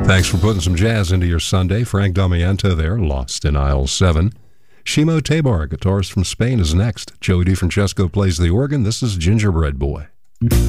Thanks for putting some jazz into your Sunday. Frank Damiento there, Lost in Aisle 7. Shimo Tabar, guitarist from Spain, is next. Joey DeFrancesco plays the organ. This is Gingerbread Boy.